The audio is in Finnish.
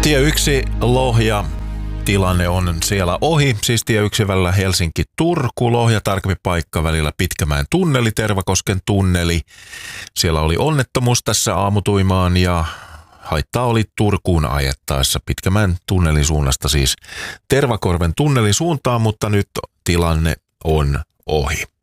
Tie 1 Lohja. Tilanne on siellä ohi, siis tie 1 välillä Helsinki-Turku, Lohja tarkempi paikka välillä Pitkämäen tunneli, Tervakosken tunneli. Siellä oli onnettomuus tässä aamutuimaan ja haittaa oli Turkuun ajettaessa Pitkämäen tunnelin suunnasta siis Tervakorven tunnelin suuntaan, mutta nyt tilanne on ohi.